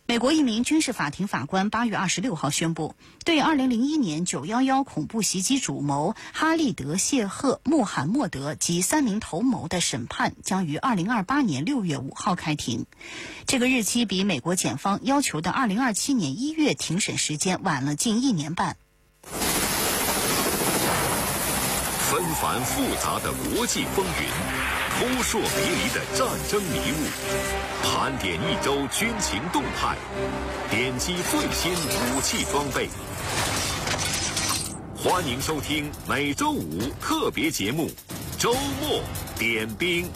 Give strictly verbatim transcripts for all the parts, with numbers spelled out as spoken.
美国一名军事法庭法官八月二十六号宣布，对二零零一年九一一恐怖袭击主谋哈利德·谢赫·穆罕默德及三名头谋的审判将于二零二八年六月五号开庭。这个日期比美国检方要求的二零二七年一月庭审时间晚了近一年半。 纷繁复杂的国际风云，扑朔迷离的战争迷雾，盘点一周军情动态，点击最新武器装备。欢迎收听每周五特别节目《周末点兵》。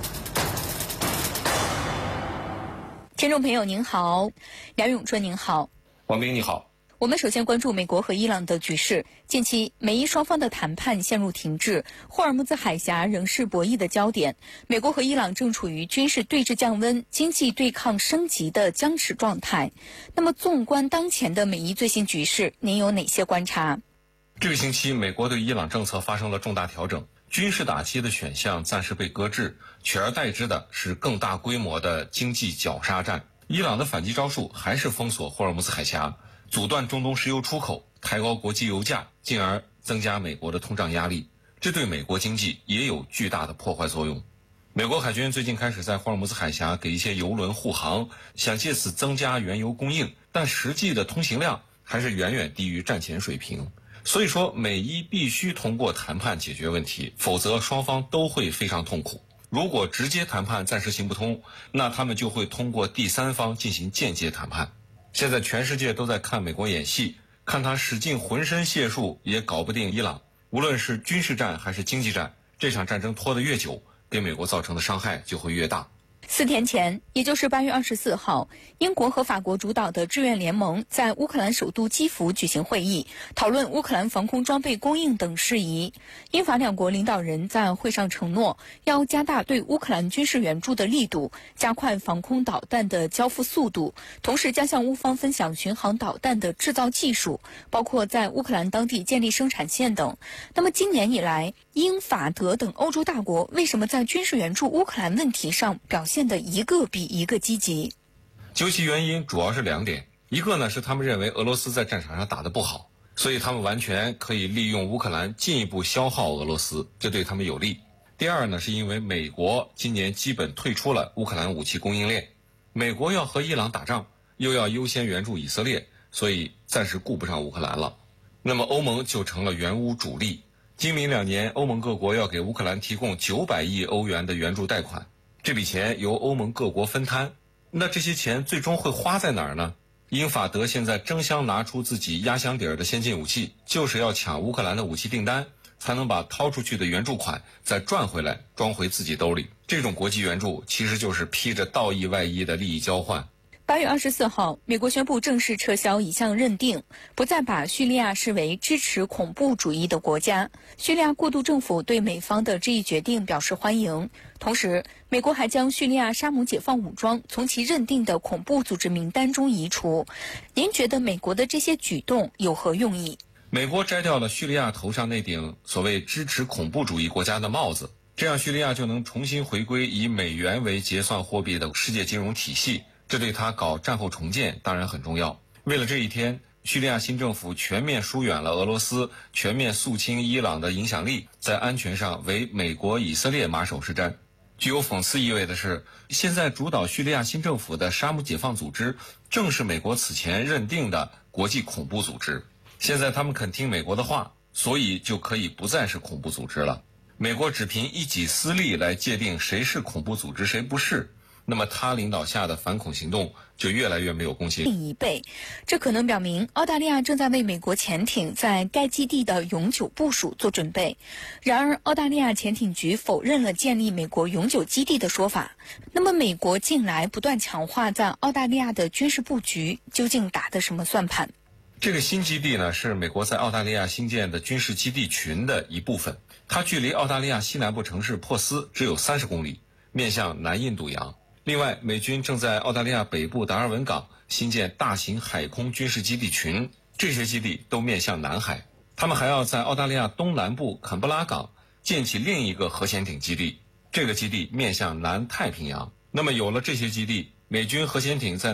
听众朋友您好，梁永春您好， 王兵你好。 我们首先关注美国和伊朗的局势。近期，美伊双方的谈判陷入停滞，霍尔木兹海峡仍是博弈的焦点。美国和伊朗正处于军事对峙降温、经济对抗升级的僵持状态。那么，纵观当前的美伊最新局势，您有哪些观察？ 这个星期，美国对伊朗政策发生了重大调整，军事打击的选项暂时被搁置，取而代之的是更大规模的经济绞杀战。伊朗的反击招数还是封锁霍尔木兹海峡，阻断中东石油出口，抬高国际油价，进而增加美国的通胀压力，这对美国经济也有巨大的破坏作用。美国海军最近开始在霍尔木兹海峡给一些油轮护航，想借此增加原油供应，但实际的通行量还是远远低于战前水平。所以说，美伊必须通过谈判解决问题，否则双方都会非常痛苦。如果直接谈判暂时行不通，那他们就会通过第三方进行间接谈判。现在全世界都在看美国演戏，看他使尽浑身解数也搞不定伊朗。无论是军事战还是经济战，这场战争拖得越久，给美国造成的伤害就会越大。 四天前，也就是八月二十四号，英国和法国主导的志愿联盟在乌克兰首都基辅举行会议，讨论乌克兰防空装备供应等事宜。英法两国领导人在会上承诺，要加大对乌克兰军事援助的力度，加快防空导弹的交付速度，同时将向乌方分享巡航导弹的制造技术，包括在乌克兰当地建立生产线等。那么今年以来，英法德等欧洲大国为什么在军事援助乌克兰问题上表现现的一个比一个积极？ 究其原因主要是两点，一个呢是他们认为俄罗斯在战场上打得不好，所以他们完全可以利用乌克兰进一步消耗俄罗斯，这对他们有利。第二呢是因为美国今年基本退出了乌克兰武器供应链，美国要和伊朗打仗，又要优先援助以色列，所以暂时顾不上乌克兰了。那么欧盟就成了援乌主力，今明两年欧盟各国要给乌克兰提供九百亿欧元的援助贷款，这笔钱由欧盟各国分摊，那这些钱最终会花在哪儿呢？英法德现在争相拿出自己压箱底儿的先进武器，就是要抢乌克兰的武器订单，才能把掏出去的援助款再赚回来，装回自己兜里。这种国际援助其实就是披着道义外衣的利益交换。 八月二十四号，美国宣布正式撤销一项认定，不再把叙利亚视为支持恐怖主义的国家。叙利亚过渡政府对美方的这一决定表示欢迎。同时，美国还将叙利亚沙姆解放武装从其认定的恐怖组织名单中移除。您觉得美国的这些举动有何用意？ 美国摘掉了叙利亚头上那顶所谓支持恐怖主义国家的帽子，这样叙利亚就能重新回归以美元为结算货币的世界金融体系。这对他搞战后重建当然很重要。为了这一天，叙利亚新政府全面疏远了俄罗斯，全面肃清伊朗的影响力，在安全上为美国、以色列马首是瞻。具有讽刺意味的是，现在主导叙利亚新政府的沙姆解放组织，正是美国此前认定的国际恐怖组织。现在他们肯听美国的话，所以就可以不再是恐怖组织了。美国只凭一己私利来界定谁是恐怖组织，谁不是，那么他领导下的反恐行动就越来越没有公信力。 一倍，这可能表明澳大利亚正在为美国潜艇在该基地的永久部署做准备。然而，澳大利亚潜艇局否认了建立美国永久基地的说法。那么，美国近来不断强化在澳大利亚的军事布局，究竟打的什么算盘？ 这个新基地呢，是美国在澳大利亚新建的军事基地群的一部分。它距离澳大利亚西南部城市珀斯只有三十公里，面向南印度洋。另外，美军正在澳大利亚北部达尔文港新建大型海空军事基地群，这些基地都面向南海。他们还要在澳大利亚东南部坎布拉港建起另一个核潜艇基地，这个基地面向南太平洋。那么有了这些基地，美军核潜艇在